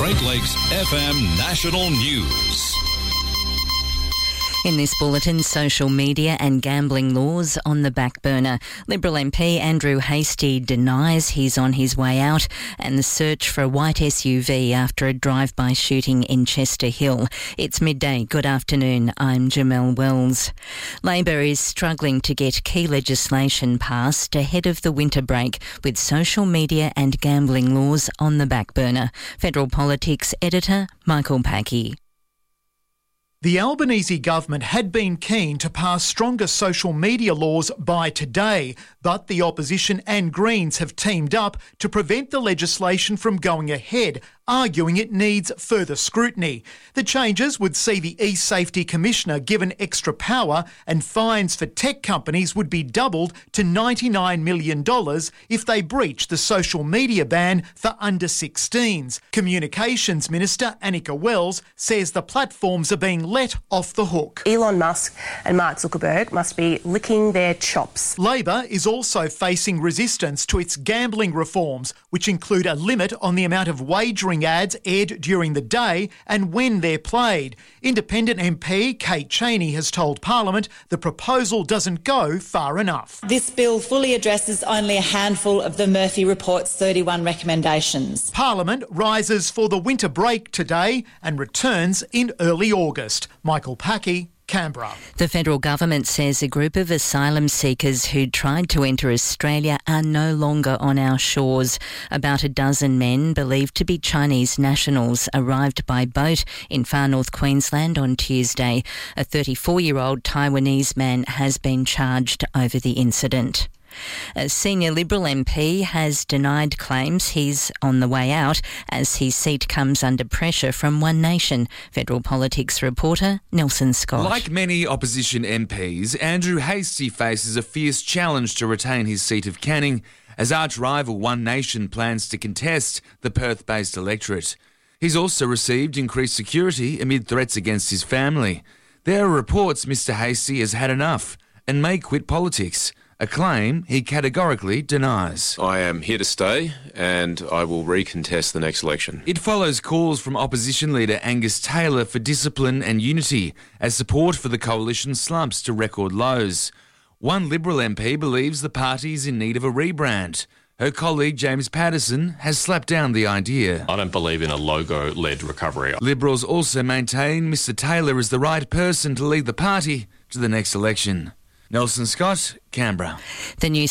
Great Lakes FM National News. In this bulletin, social media and gambling laws on the back burner. Liberal MP Andrew Hastie denies he's on his way out, and the search for a white SUV after a drive-by shooting in Chester Hill. It's midday. Good afternoon. I'm Jamelle Wells. Labor is struggling to get key legislation passed ahead of the winter break, with social media and gambling laws on the back burner. Federal Politics editor Michael Packey. The Albanese government had been keen to pass stronger social media laws by today, but the opposition and Greens have teamed up to prevent the legislation from going ahead, arguing it needs further scrutiny. The changes would see the e-Safety Commissioner given extra power, and fines for tech companies would be doubled to $99 million if they breach the social media ban for under 16s. Communications Minister Annika Wells says the platforms are being let off the hook. Elon Musk and Mark Zuckerberg must be licking their chops. Labor is also facing resistance to its gambling reforms, which include a limit on the amount of wagering ads aired during the day and when they're played. Independent MP Kate Chaney has told Parliament the proposal doesn't go far enough. This bill fully addresses only a handful of the Murphy Report's 31 recommendations. Parliament rises for the winter break today and returns in early August. Michael Packey, Canberra. The federal government says a group of asylum seekers who tried to enter Australia are no longer on our shores. About a dozen men believed to be Chinese nationals arrived by boat in far north Queensland on Tuesday. A 34-year-old Taiwanese man has been charged over the incident. A senior Liberal MP has denied claims he's on the way out as his seat comes under pressure from One Nation. Federal Politics reporter Nelson Scott. Like many opposition MPs, Andrew Hastie faces a fierce challenge to retain his seat of Canning as arch-rival One Nation plans to contest the Perth-based electorate. He's also received increased security amid threats against his family. There are reports Mr Hastie has had enough and may quit politics, a claim he categorically denies. I am here to stay and I will recontest the next election. It follows calls from opposition leader Angus Taylor for discipline and unity as support for the coalition slumps to record lows. One Liberal MP believes the party is in need of a rebrand. Her colleague James Patterson has slapped down the idea. I don't believe in a logo-led recovery. Liberals also maintain Mr Taylor is the right person to lead the party to the next election. Nelson Scott, Canberra. The New